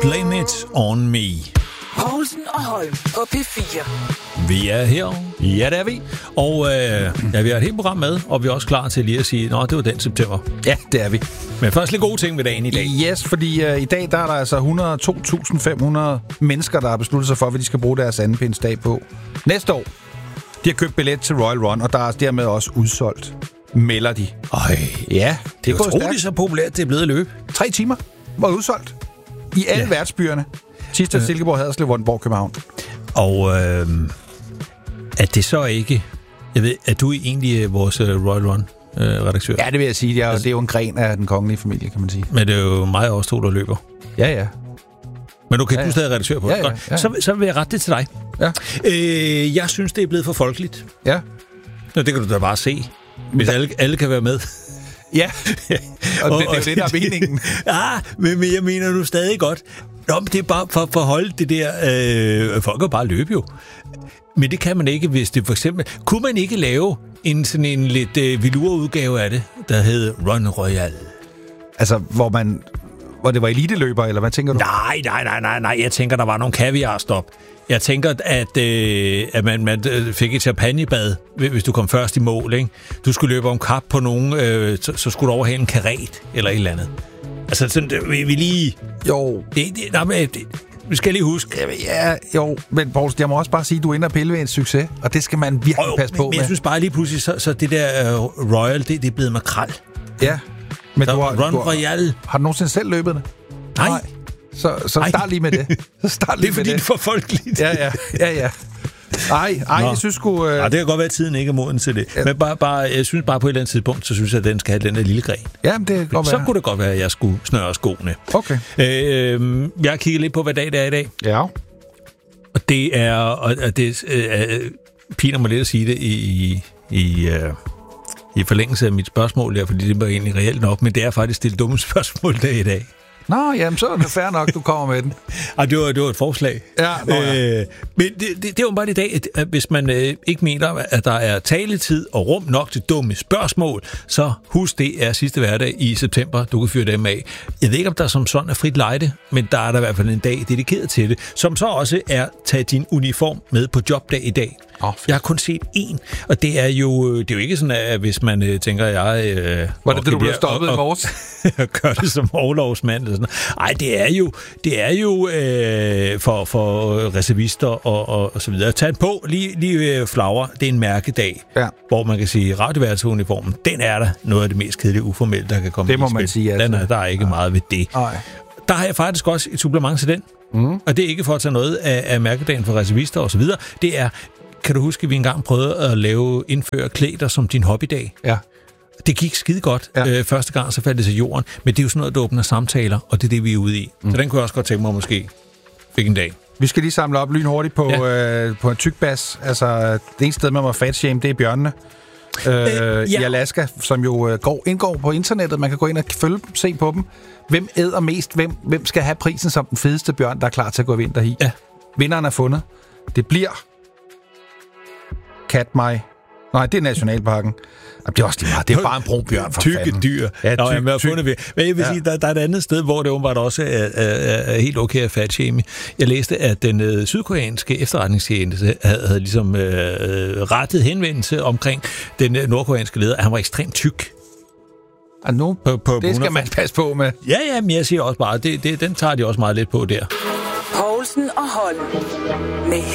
Blame It On Me. Poulsen og Holm på P4. Vi er her. Ja, det er vi. Og vi har et helt program med, og vi er også klar til lige at sige, nå, det var den september. Ja, det er vi. Men først lidt gode ting ved dagen i dag. Yes, fordi i dag der er der altså 102.500 mennesker, der har besluttet sig for, hvad de skal bruge deres andenpindsdag på. Næste år, de har købt billet til Royal Run, og der er dermed også udsolgt, melder de. Ja, det er utroligt så populært, det er blevet at løbe. 3 timer var udsolgt i alle værtsbyerne. Sidste Silkeborg, Haderslev, Vordingborg, København. Og er det så ikke... Jeg ved, er du egentlig vores Royal Run-redaktør? Ja, det vil jeg sige. Det er jo en gren af den kongelige familie, kan man sige. Men det er jo mig også to, der løber. Ja, ja. Men okay, du er stadig redaktør på det. Ja. Så vil jeg rette det til dig. Ja. Jeg synes, det er blevet for folkeligt. Ja. Nå, det kan du da bare se. Hvis alle kan være med. Ja, og det er jo det, der er meningen. Men jeg mener nu stadig godt. Nå, men det er bare for at holde det der... folk kan bare løbe jo. Men det kan man ikke, hvis det for eksempel... Kunne man ikke lave sådan en lidt velure-udgave af det, der hed Run Royal? Altså, hvor det var eliteløber, eller hvad tænker du? Nej. Jeg tænker, der var nogle kaviarstop. Jeg tænker, at man fik et champagnebad, hvis du kom først i mål, ikke? Du skulle løbe om kap på nogen, så skulle du overhale en karet eller et eller andet. Altså, sådan, vi lige... Jo. Vi skal lige huske. Ja, jo. Men Poulsen, jeg må også bare sige, at du er inde og pille ved en succes, og det skal man virkelig passe på med. Men jeg synes bare lige pludselig, så det der Royal, det er blevet makrel. Ja. Men Run Royal. Har du nogensinde selv løbet det? Nej. Så start lige med det. Det er fordi, det er for folkeligt. Ja. Ej, jeg synes sgu... Det kan godt være, at tiden ikke er moden til det. Ja. Men bare, jeg synes bare på et eller andet tidspunkt, så synes jeg, at den skal have den der lille gren. Ja, det kan godt være. Så kunne det godt være, at jeg skulle snøre skoene. Okay. Jeg har kigget lidt på, hvad dag det er i dag. Ja. Og det er... Og det piner mig lidt at sige det i forlængelse af mit spørgsmål her, fordi det var egentlig reelt nok, men det er faktisk det dumme spørgsmål der i dag. Nå, jamen, så er det fair nok, du kommer med den. Det var et forslag. Ja. Men det er jo bare i dag, at hvis man ikke mener, at der er taletid og rum nok til dumme spørgsmål, så husk, det er sidste hverdag i september, du kan fyre dem af. Jeg ved ikke, om der som sådan er frit lejde, men der er der i hvert fald en dag dedikeret til det, som så også er tage din uniform med på jobdag i dag. Jeg har kun set én, og det er jo ikke sådan, at hvis man tænker, jeg... Var det du blev stoppet i morges? Og gør det som overlovsmand eller sådan noget. Ej, det er jo for reservister og så videre. Tag på lige flagre. Det er en mærkedag, hvor man kan sige, radioværelsesuniformen, den er der noget af det mest kedelige uformelle, der kan komme. Det må man sige. Altså. Der er ikke meget ved det. Ej. Der har jeg faktisk også et supplement til den. Og det er ikke for at tage noget af mærkedagen for reservister og så videre. Det er... Kan du huske, at vi engang prøvede at indføre klæder som din hobbydag? Ja. Det gik skide godt. Ja. Første gang, så faldt det til jorden. Men det er jo sådan noget, der åbner samtaler, og det er det, vi er ude i. Så den kunne jeg også godt tænke mig, måske fik en dag. Vi skal lige samle op lynhurtigt på en tyk-bas. Altså, det eneste sted, man må fatshame, det er bjørnene. I Alaska, som jo indgår på internettet. Man kan gå ind og se på dem. Hvem æder mest? Hvem skal have prisen som den fedeste bjørn, der er klar til at gå vinter i? Ja. Vinderen er fundet. Det bliver... Katmai. Nej, det er Nationalparken. Det er også lige meget. Det er bare en brunbjørn for fanden. Tykke dyr. Ja, men jeg vil sige, der er et andet sted, hvor det åbenbart også er helt okay at fatshame. Jeg læste, at den sydkoreanske efterretningstjeneste havde ligesom rettet henvendelse omkring den nordkoreanske leder, at han var ekstremt tyk. Nu, det skal man passe på med. Ja, men jeg siger også bare, den tager de også meget lidt på der. Poulsen og Holm. Med